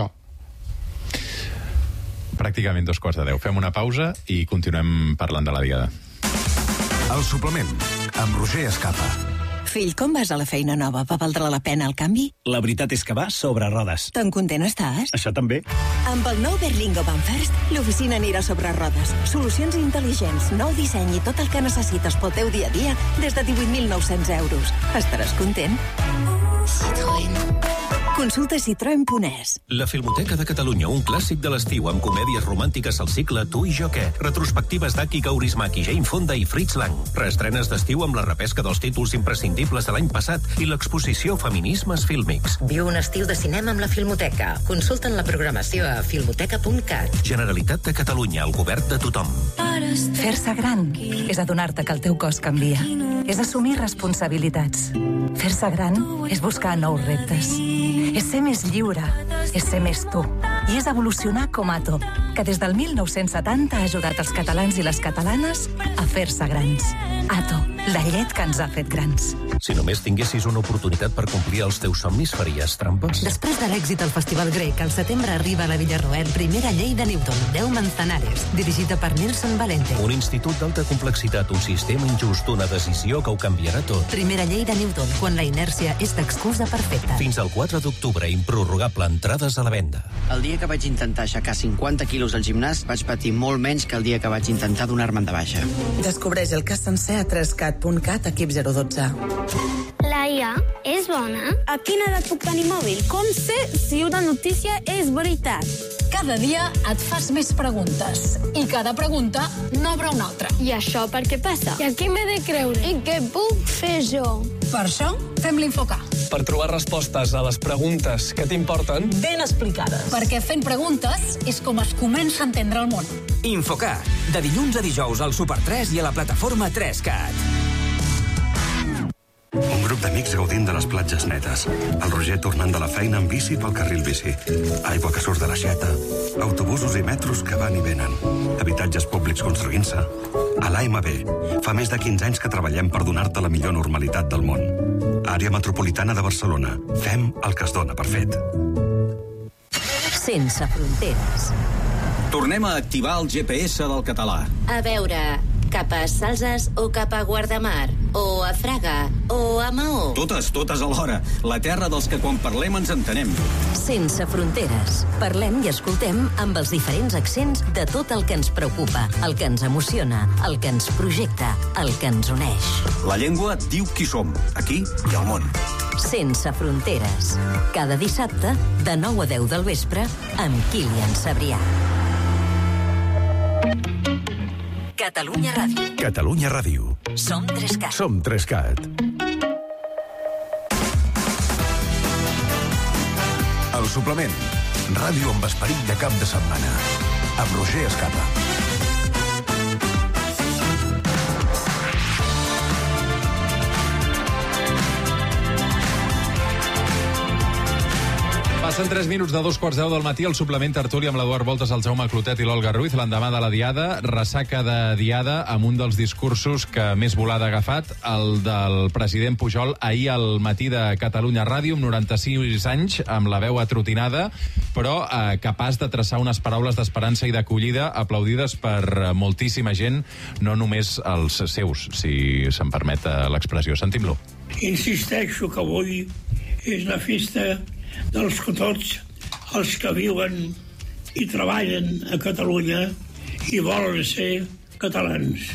Pràcticament dos quarts de deu. Fem una pausa i continuem parlant de la diada. El suplement, amb Roger Escapa. Fill, com vas a la feina nova? Va valdre la pena el canvi? La veritat és que va sobre rodes. Tan content estàs? Això també. Amb el nou Berlingo Van First, l'oficina anirà sobre rodes. Solucions intel·ligents, nou disseny i tot el que necessites pel teu dia a dia des de divuit mil nou-cents euros. Estaràs content? Citroën. Consulta citroen punt es. La Filmoteca de Catalunya, un clàssic de l'estiu amb comèdies romàntiques al cicle Tu i jo què, retrospectives d'Aki Kaurismäki, Jane Fonda i Fritz Lang, reestrenes d'estiu amb la repesca dels títols imprescindibles de l'any passat i l'exposició Feminismes fílmics. Viu un estiu de cinema amb la Filmoteca. Consulta'n la programació a filmoteca punt cat. Generalitat de Catalunya, el govern de tothom. Fer-se gran és adonar-te que el teu cos canvia. És assumir responsabilitats. Fer-se gran és buscar nous reptes. És ser més lliure, és ser més tu. I és evolucionar com Ato, que des del mil nou-cents setanta ha ajudat els catalans i les catalanes a fer-se grans. Ato, La llet que ens ha fet grans. Si només tinguessis una oportunitat per complir els teus somnis, faries trampes? Després de l'èxit al Festival Grec, al setembre arriba a la Villarroel primera llei de Newton, deu Manzanares, dirigida per Nelson Valente. Un institut d'alta complexitat, un sistema injust, una decisió que ho canviarà tot. Primera llei de Newton, quan la inèrcia és l'excusa perfecta. Fins al quatre d'octubre, improrrogable, entrades a la venda. El dia que vaig intentar aixecar cinquanta quilos al gimnàs, vaig patir molt menys que el dia que vaig intentar donar-me'n de baixa. Descobreix el cas sencer a tres cat punt cat, equip zero dotze. La I A és bona? A quina edat puc tenir mòbil? Com sé si una notícia és veritat? Cada dia et fas més preguntes i cada pregunta n'obre una altra. I això per què passa? I a qui m'he de creure? I què puc fer jo? Per això fem l'Infocar. Per trobar respostes a les preguntes que t'importen ben explicades. Perquè fent preguntes és com es comença a entendre el món. Infocar, de dilluns a dijous al Super tres i a la plataforma tres cat. Un grup d'amics gaudint de les platges netes. El Roger tornant de la feina amb bici pel carril bici. Aigua que surt de l'aixeta. Autobusos i metros que van i venen. Habitatges públics construint-se. A l'A M B, fa més de quinze anys que treballem per donar-te la millor normalitat del món. Àrea metropolitana de Barcelona. Fem el que es dona per fet. Sense fronteres. Tornem a activar el G P S del català. A veure, cap a Salses o cap a Guardamar? O a Fraga? O a Maó? Totes, totes alhora. La terra dels que quan parlem ens entenem. Sense fronteres. Parlem i escoltem amb els diferents accents de tot el que ens preocupa, el que ens emociona, el que ens projecta, el que ens uneix. La llengua diu qui som, aquí i al món. Sense fronteres. Cada dissabte, de nou a deu del vespre, amb Kilian Sabrià. Catalunya Ràdio. Catalunya Ràdio. Som tres cat. Som tres cat. El suplement. Ràdio amb esperit de cap de setmana. Amb Roger Escapa. Passen tres minuts de dos quarts deu del matí, el suplement tertúlia amb l'Eduard Voltes, el Jaume Clotet i l'Olga Ruiz, l'endemà de la Diada, ressaca de Diada, amb un dels discursos que més volada ha agafat, el del president Pujol, ahir al matí de Catalunya Ràdio, amb noranta-sis anys, amb la veu atrotinada, però eh, capaç de traçar unes paraules d'esperança i d'acollida, aplaudides per moltíssima gent, no només els seus, si se'n permet l'expressió. Sentim-lo. Insisteixo que avui és una festa dels que tots els que viuen i treballen a Catalunya i volen ser catalans.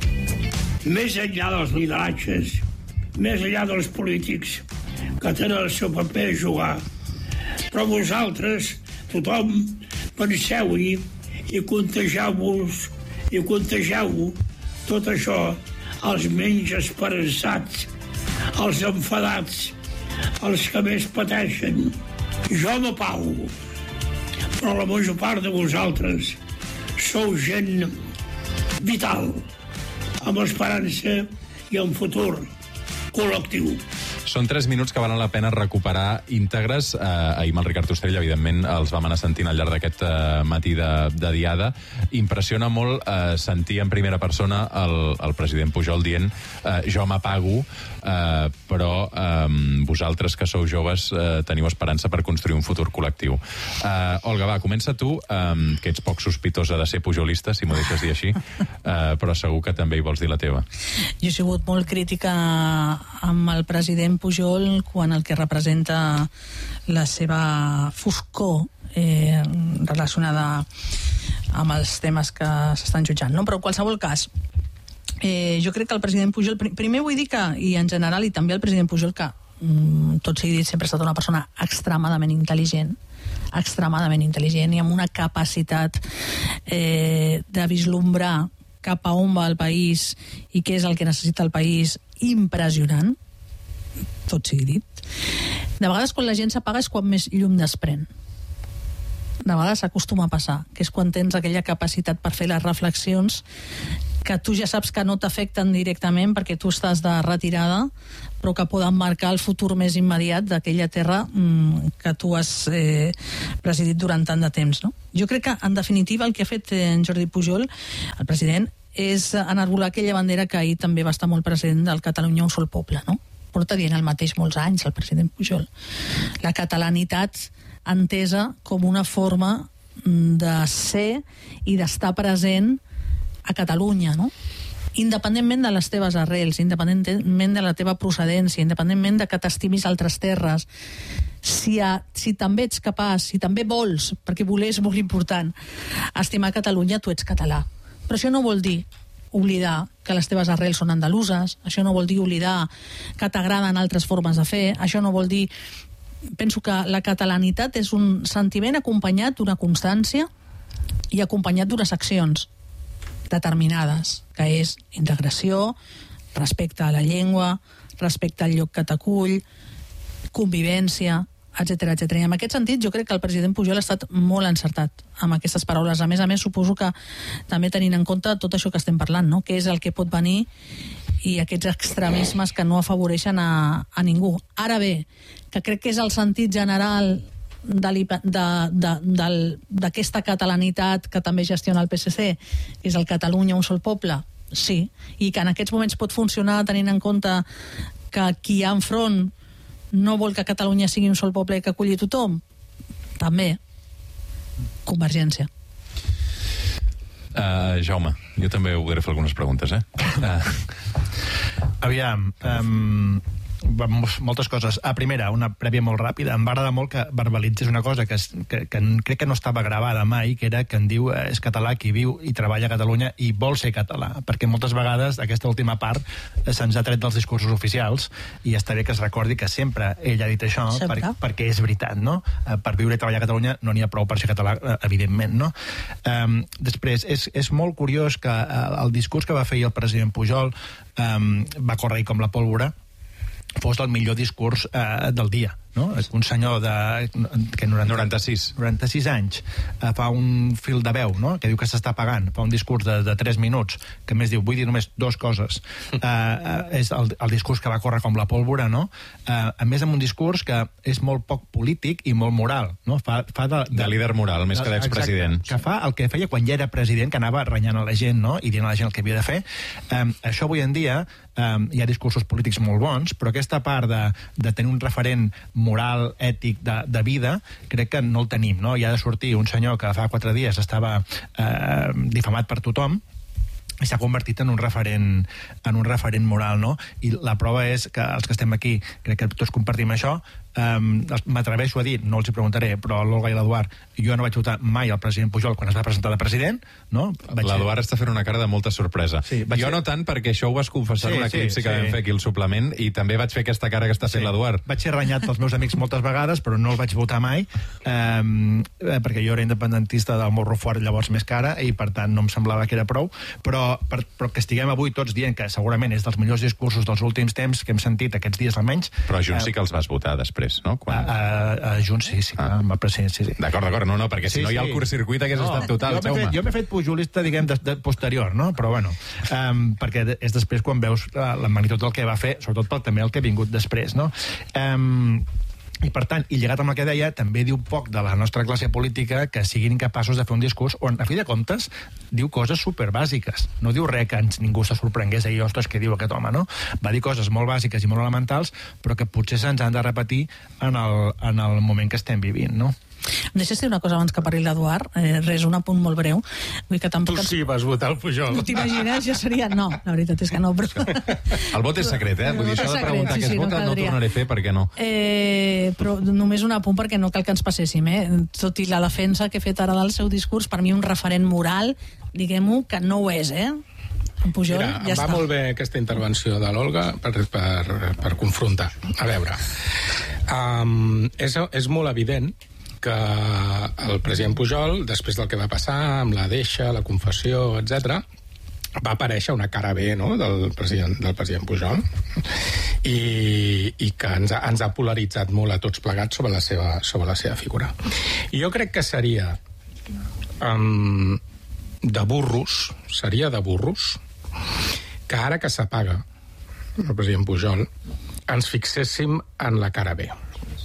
Més enllà dels lideratges, més enllà dels polítics que tenen el seu paper a jugar, però vosaltres, tothom, penseu-hi i contagieu-vos i contagieu tot això als menys esperançats, als enfadats, els que més pateixen. Jo m'apago, però la major part de vosaltres sou gent vital, amb esperança i amb futur col·lectiu. Són tres minuts que valen la pena recuperar íntegres. Eh, ahir amb el Ricard Ostrell, evidentment, els vam anar sentint al llarg d'aquest eh, matí de, de Diada. Impressiona molt eh, sentir en primera persona el, el president Pujol dient eh, jo m'apago, eh, però eh, vosaltres que sou joves eh, teniu esperança per construir un futur col·lectiu. Eh, Olga, va, comença tu, eh, que ets poc sospitosa de ser pujolista, si m'ho deixes dir així, eh, però segur que també hi vols dir la teva. Jo he sigut molt crítica amb el president Pujol quan el que representa la seva foscor eh, relacionada amb els temes que s'estan jutjant, no? Però en qualsevol cas, eh, jo crec que el president Pujol, primer vull dir que, i en general, i també el president Pujol, que mm, tot sigui dit, sempre ha estat una persona extremadament intel·ligent, extremadament intel·ligent i amb una capacitat eh, de vislumbrar cap a on va el país i què és el que necessita el país impressionant, tot sigui dit. De vegades quan la gent s'apaga és quan més llum desprèn. De vegades s'acostuma a passar, que és quan tens aquella capacitat per fer les reflexions que tu ja saps que no t'afecten directament perquè tu estàs de retirada, però que poden marcar el futur més immediat d'aquella terra mm, que tu has eh, presidit durant tant de temps, no? Jo crec que, en definitiva, el que ha fet eh, en Jordi Pujol, el president, és enarbolar aquella bandera que ahir també va estar molt present del Catalunya un sol poble, no? Porta dient el mateix molts anys el president Pujol. La catalanitat entesa com una forma de ser i d'estar present a Catalunya, no? Independentment de les teves arrels, independentment de la teva procedència, independentment de que t'estimis altres terres, si, a, si també ets capaç, si també vols, perquè voler és molt important, estimar Catalunya, tu ets català. Però això no vol dir oblidar que les teves arrels són andaluses, això no vol dir oblidar que t'agraden altres formes de fer, això no vol dir... Penso que la catalanitat és un sentiment acompanyat d'una constància i acompanyat d'unes accions determinades, que és integració, respecte a la llengua, respecte al lloc que t'acull, convivència, etcètera, etcètera. I en aquest sentit jo crec que el president Pujol ha estat molt encertat amb aquestes paraules. A més a més, suposo que també tenint en compte tot això que estem parlant, no? Què és el que pot venir i aquests extremismes que no afavoreixen a, a ningú. Ara bé, que crec que és el sentit general d'aquesta catalanitat que també gestiona el P S C, que és el Catalunya un sol poble, sí, i que en aquests moments pot funcionar tenint en compte que qui hi ha enfront no vol que Catalunya sigui un sol poble que aculli tothom, també Convergència. Uh, Jaume, jo també voldré fer algunes preguntes, eh? Uh. Aviam, um, moltes coses. A primera, una prèvia molt ràpida. Em va agradar molt que verbalitzés una cosa que, que, que crec que no estava gravada mai, que era que en diu eh, és català qui viu i treballa a Catalunya i vol ser català, perquè moltes vegades aquesta última part eh, se'ns ha tret dels discursos oficials i està bé que es recordi que sempre ell ha dit això per, perquè és veritat, no? Eh, per viure i treballar a Catalunya no n'hi ha prou per ser català, eh, evidentment, no? Eh, després, és, és molt curiós que eh, el discurs que va fer el president Pujol eh, va córrer com la pólvora fos el millor discurs eh, del dia, no? Un senyor de... Que noranta, noranta-sis. noranta-sis anys eh, fa un fil de veu, no? Que diu que s'està pagant, fa un discurs de, de tres minuts, que més diu, vull dir només dues coses. Eh, eh, és el, el discurs que va córrer com la pólvora, no? Eh, a més, amb un discurs que és molt poc polític i molt moral, no? Fa, fa de, de, de líder moral, més que d'expresident. Que fa el que feia quan ja era president, que anava renyant a la gent, no? I dient a la gent el que havia de fer. Eh, això avui en dia Um, hi ha discursos polítics molt bons, però aquesta part de, de tenir un referent moral, ètic, de, de vida, crec que no el tenim, no? Hi ha de sortir un senyor que fa quatre dies estava eh, difamat per tothom i s'ha convertit en un referent en un referent moral, no? I la prova és que els que estem aquí, crec que tots compartim això, um, m'atreveixo a dir, no els hi preguntaré, però l'Olga i l'Eduard, jo no vaig votar mai al president Pujol quan es va presentar de president, no? L'Eduard està fent una cara de molta sorpresa. Sí, jo ser... no tant, perquè això ho vas confessar sí, en una eclipsi sí, que sí. vam fer aquí al suplement, i també vaig fer aquesta cara que està fent sí. l'Eduard. Vaig ser renyat pels meus amics moltes vegades, però no el vaig votar mai, um, perquè jo era independentista del Morro Fort, llavors més cara, i per tant no em semblava que era prou, però Per, però que estiguem avui tots dient que segurament és dels millors discursos dels últims temps que hem sentit aquests dies almenys... Però a Junts eh, sí que els vas votar després, no? Quan... A, a, a Junts sí, sí, ah. clar, sí, sí, sí. D'acord, d'acord, no, no, perquè si sí, no hi ha el curtcircuit hagués no, estat total, jo Jaume. Jo m'he fet pujolista, diguem, de, de posterior, no? Però bueno, um, perquè és després quan veus la, la magnitud del que va fer, sobretot pel, també el que ha vingut després, no? Um, I, per tant, i llegat amb el que deia, també diu poc de la nostra classe política que siguin incapaços de fer un discurs on, a fi de comptes, diu coses superbàsiques. No diu res que ens ningú se sorprengués ahir, ostres, què diu aquest home, no? Va dir coses molt bàsiques i molt elementals, però que potser se'ns han de repetir en el, en el moment que estem vivint, no? Em deixes dir una cosa abans que parli l'Eduard? Eh, res, un apunt molt breu. Vull que tampoc tu sí vas votar el Pujol. No t'imagines? Jo seria... No, la veritat és que no, però... El vot és secret, eh? Vull dir, això de preguntar sí, sí, què es vota no, no tornaré a fer, perquè no. Eh, però només un apunt perquè no cal que ens passéssim, eh? Tot i la defensa que he fet ara del seu discurs, per mi un referent moral, diguem-ho, que no ho és, eh? En Pujol, Mira, ja em va està. molt bé aquesta intervenció de l'Olga per, per, per confrontar. A veure, um, és, és molt evident que el president Pujol, després del que va passar amb la deixa, la confessió, etcètera, va aparèixer una cara B, no?, del president, del president Pujol i, i que ens ha, ens ha polaritzat molt a tots plegats sobre la seva, sobre la seva figura. I jo crec que seria um, de burros, seria de burros que ara que s'apaga el president Pujol ens fixéssim en la cara B.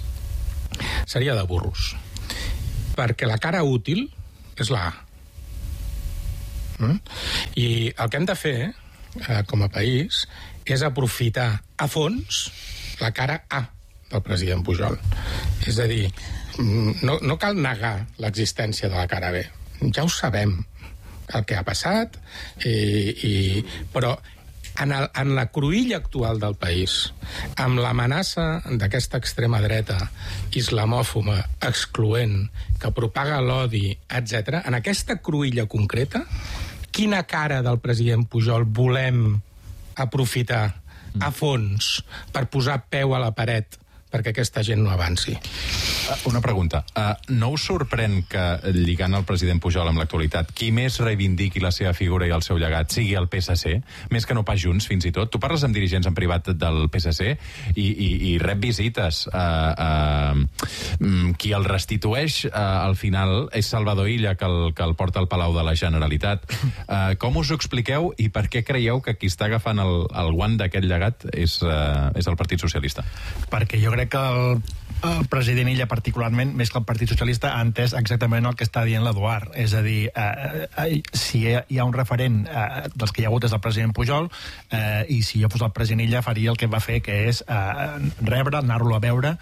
Seria de burros. Perquè la cara útil és la A. Mm? I el que hem de fer, eh, com a país, és aprofitar a fons la cara A del president Pujol. És a dir, no, no cal negar l'existència de la cara B. Ja ho sabem, el que ha passat, i, i, però en, el, en la cruïlla actual del país, amb l'amenaça d'aquesta extrema dreta islamòfoba, excloent, que propaga l'odi, etcètera, en aquesta cruïlla concreta, quina cara del president Pujol volem aprofitar a fons per posar peu a la paret perquè aquesta gent no avanci? Una pregunta. Uh, no us sorprèn que, lligant el president Pujol amb l'actualitat, qui més reivindiqui la seva figura i el seu llegat sigui el P S C, més que no pas Junts, fins i tot? Tu parles amb dirigents en privat del P S C i, i, i rep visites. Uh, uh, qui el restitueix uh, al final és Salvador Illa, que el, que el porta al Palau de la Generalitat. Uh, com us ho expliqueu i per què creieu que qui està agafant el, el guant d'aquest llegat és, uh, és el Partit Socialista? Perquè jo crec que el, el president Illa particularment, més que el Partit Socialista, ha entès exactament el que està dient l'Eduard. És a dir, eh, eh, si hi ha un referent eh, dels que hi ha hagut és el president Pujol, eh, i si jo fos el president Illa faria el que va fer, que és eh, rebre, anar-lo a veure.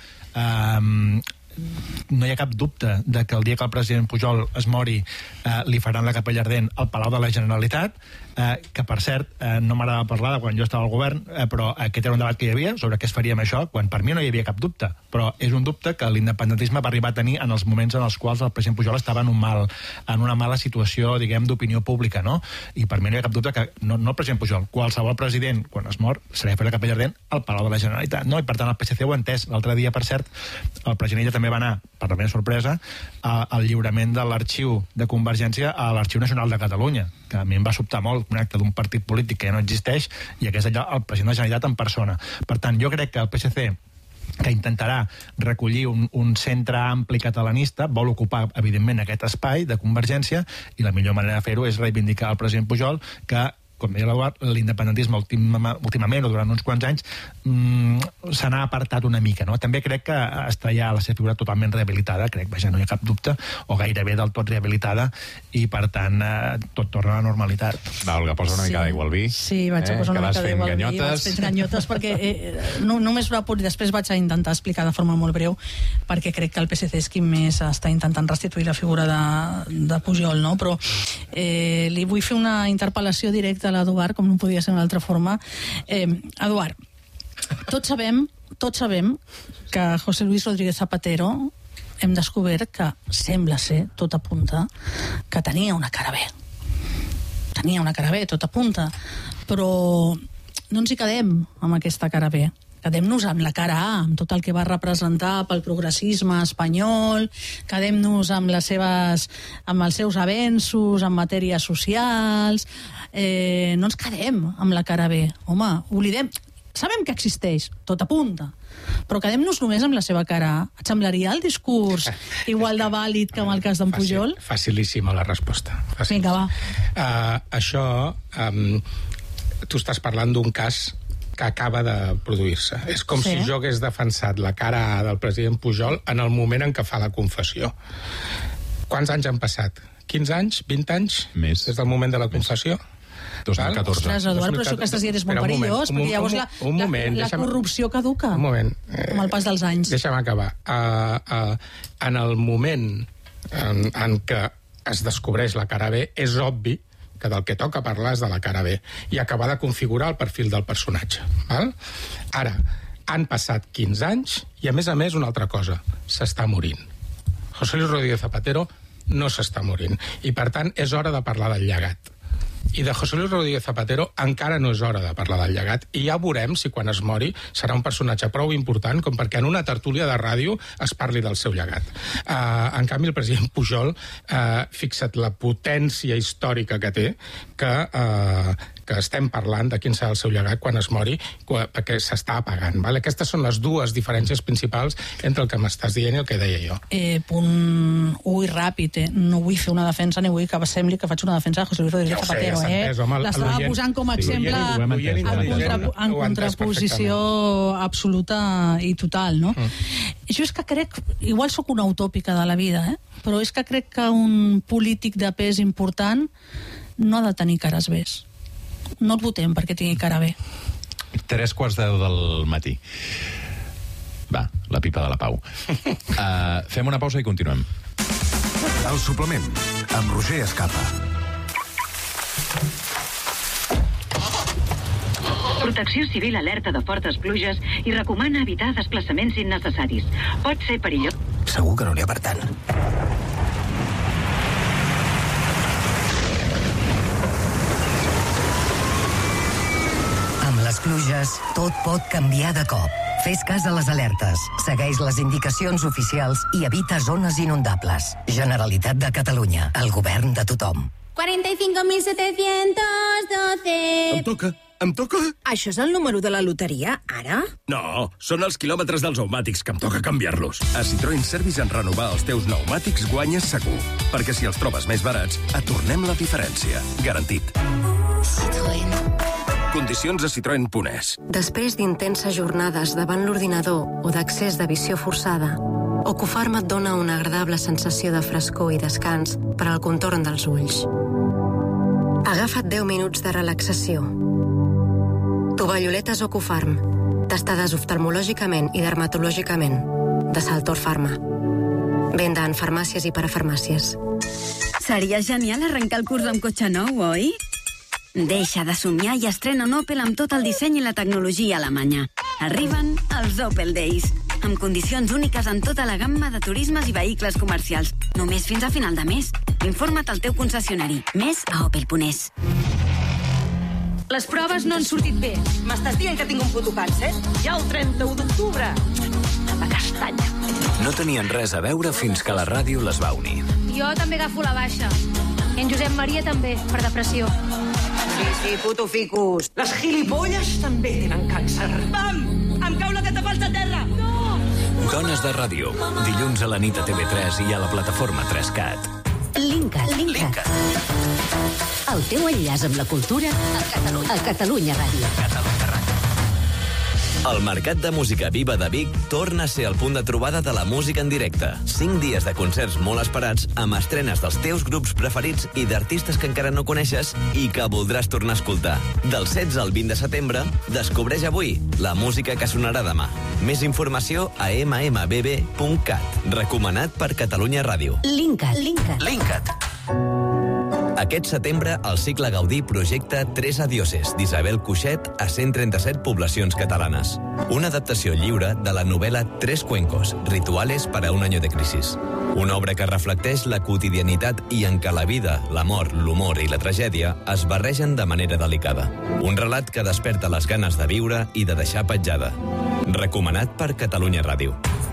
Eh, no hi ha cap dubte de que el dia que el president Pujol es mori eh, li faran la capella ardent al Palau de la Generalitat, eh, que per cert eh, no m'agrada parlar de quan jo estava al govern, eh, però aquest era un debat que hi havia sobre què es faria amb això, quan per mi no hi havia cap dubte, però és un dubte que l'independentisme va arribar a tenir en els moments en els quals el president Pujol estava en, un mal, en una mala situació, diguem, d'opinió pública, no? I per mi no hi ha cap dubte que no, no el president Pujol, qualsevol president, quan es mor, serà fer la capella ardent al Palau de la Generalitat, no? I per tant el P S C ho ha entès. L'altre dia, per cert, el president Illa també va anar, per la meva sorpresa, al lliurament de l'arxiu de Convergència a l'Arxiu Nacional de Catalunya, que a mi em va sobtar molt, un acte d'un partit polític que ja no existeix, i que és allà el president de la Generalitat en persona. Per tant, jo crec que el P S C, que intentarà recollir un, un centre ampli catalanista, vol ocupar, evidentment, aquest espai de Convergència, i la millor manera de fer-ho és reivindicar el president Pujol, que, com deia l'Eduard, l'independentisme última, últimament, o durant uns quants anys, mmm, se n'ha apartat una mica, no? També crec que està ja la seva figura totalment rehabilitada, crec, vaja, no hi ha cap dubte, o gairebé del tot rehabilitada, i per tant, eh, tot torna a la normalitat. Va, Olga, posa una sí. mica d'aigua al vi. Sí, vaig a posar eh? una mica d'aigua al vi, ganyotes. vaig fent ganyotes, perquè eh, no, només una punt, i després vaig a intentar explicar de forma molt breu, perquè crec que el P S C és qui més està intentant restituir la figura de, de Pujol, no? Però eh, li vull fer una interpel·lació directa a l'Eduard, com no podia ser d'una altra forma. Eh, Eduard, tots sabem, tots sabem que José Luis Rodríguez Zapatero hem descobert que sembla ser, tot apunta, que tenia una cara bé. Tenia una cara bé, tot apunta. Però no ens hi quedem amb aquesta cara bé. Quedem-nos amb la cara A, amb tot el que va representar pel progressisme espanyol, quedem-nos amb les seves, amb els seus avenços en matèries socials, eh, no ens quedem amb la cara B. Home, oblidem, sabem que existeix, tot apunta, però quedem-nos només amb la seva cara A. Et semblaria el discurs igual de vàlid que amb el cas d'en Pujol? Facilíssima la resposta. Facil. Vinga, va. Uh, això, um, tu estàs parlant d'un cas que acaba de produir-se. És com sí. si jo hagués defensat la cara A del president Pujol en el moment en què fa la confessió. Quants anys han passat? quinze anys? vint anys? Més. Des del moment de la confessió? dos mil catorze. Ostres, Eduard, però això que estàs dient és molt perillós, perquè llavors la, un moment, la, la corrupció caduca. Un moment. Eh, amb el pas dels anys. Deixa'm acabar. Uh, uh, en el moment en, en què es descobreix la cara B, és obvi que del que toca parlar és de la cara B i acabar de configurar el perfil del personatge. Val? Ara, han passat quinze anys i, a més a més, una altra cosa, s'està morint. José Luis Rodríguez Zapatero no s'està morint i, per tant, és hora de parlar del llegat. I de José Luis Rodríguez Zapatero encara no és hora de parlar del llegat, i ja veurem si quan es mori serà un personatge prou important com perquè en una tertúlia de ràdio es parli del seu llegat. Uh, en canvi, el president Pujol, uh, fixa't la potència històrica que té, que, uh, que estem parlant de quin serà el seu llegat quan es mori, quan, perquè s'està apagant. Vale? Aquestes són les dues diferències principals entre el que m'estàs dient i el que deia jo. Eh, punt un i ràpid, eh? No vull fer una defensa ni vull que sembli que faig una defensa de José Luis Rodríguez Zapatero. Eh? L'estava posant com a exemple sí, en, contra, en contraposició absoluta i total, no? Mm. Jo és que crec, igual sóc una utòpica de la vida, eh? Però és que crec que un polític de pes important no ha de tenir cares bes. No el votem perquè tingui cara bé. Tres quarts de deu del matí. Va, la pipa de la Pau. Uh, fem una pausa i continuem. El suplement, amb Roger Escapa. Protecció Civil alerta de fortes pluges i recomana evitar desplaçaments innecessaris. Pot ser perillós. Segur que no n'hi ha per tant. Amb les pluges, tot pot canviar de cop. Fes cas a les alertes, segueix les indicacions oficials i evita zones inundables. Generalitat de Catalunya, el govern de tothom. cuarenta y cinco mil setecientos doce. Em toca, em toca. Això és el número de la loteria, ara? No, són els quilòmetres dels pneumàtics que em toca canviar-los. A Citroën Service en renovar els teus pneumàtics guanyes segur. Perquè si els trobes més barats, et tornem la diferència. Garantit. Citroën. Condicions a citroen punt es. Després d'intenses jornades davant l'ordinador o d'accés de visió forçada, Ocufarma et dona una agradable sensació de frescor i descans per al contorn dels ulls. Agafa't deu minuts de relaxació. Tovalloletes Ocufarm, testades oftalmològicament i dermatològicament, de Saltor Pharma. Venda en farmàcies i parafarmàcies. Seria genial arrencar el curs amb cotxe nou, oi? Deixa de somiar i estrena un Opel amb tot el disseny i la tecnologia alemanya. Arriben els Opel Days, amb condicions úniques en tota la gamma de turismes i vehicles comercials. Només fins a final de mes. Informa't al teu concessionari. Més a opel punt es. Les proves no han sortit bé. M'estàs dient que tinc un puto càncer? Ja el trenta-u d'octubre. La castanya. No tenien res a veure fins que la ràdio les va unir. Jo també agafo la baixa. I en Josep Maria també, per depressió. Sí, sí, puto ficus. Les gilipolles també tenen càncer. Pam! Em cau la catapalta a terra! No! Dones de ràdio. Dilluns a la nit a T V tres i a la plataforma tres cat. Linkat. Linkat. El teu enllaç amb la cultura a Catalunya, a Catalunya Ràdio. Catalunya Ràdio. El Mercat de Música Viva de Vic torna a ser el punt de trobada de la música en directe. Cinc dies de concerts molt esperats amb estrenes dels teus grups preferits i d'artistes que encara no coneixes i que voldràs tornar a escoltar. Del setze al vint de setembre, descobreix avui la música que sonarà demà. Més informació a eme eme be be punt cat. Recomanat per Catalunya Ràdio. Linkat. Linkat. Linkat. Aquest setembre, el cicle Gaudí projecta Tres adioses d'Isabel Cuixet a cent trenta-set poblacions catalanes. Una adaptació lliure de la novel·la Tres cuencos, rituales para un año de crisis. Una obra que reflecteix la quotidianitat i en què la vida, l'amor, l'humor i la tragèdia es barregen de manera delicada. Un relat que desperta les ganes de viure i de deixar petjada. Recomanat per Catalunya Ràdio.